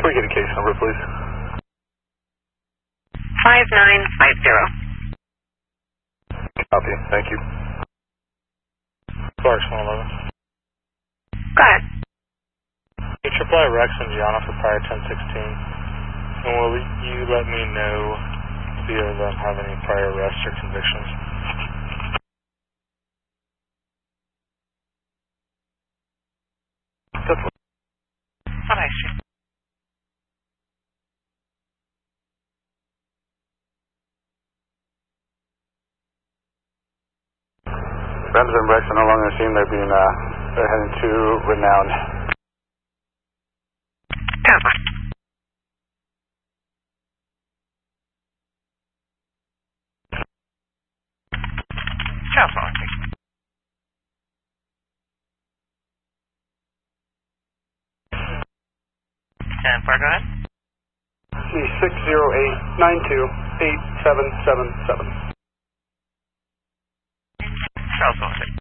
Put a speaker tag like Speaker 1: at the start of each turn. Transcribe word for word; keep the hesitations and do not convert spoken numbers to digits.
Speaker 1: Can we get a case number, please?
Speaker 2: five nine five zero.
Speaker 1: Copy, thank you. Clark's one eleven.
Speaker 2: Go ahead.
Speaker 3: Hey, Triple I Rex and Gianna for prior ten sixteen. And will you let me know if either of them have any prior arrests or convictions?
Speaker 2: What I see.
Speaker 1: Rams and Rex are no longer seen. They're being, uh, they're heading to Renowned.
Speaker 2: Come on. Cell phone. ten four, go ahead.
Speaker 1: six zero eight nine two eight seven seven seven.
Speaker 2: Cell phone.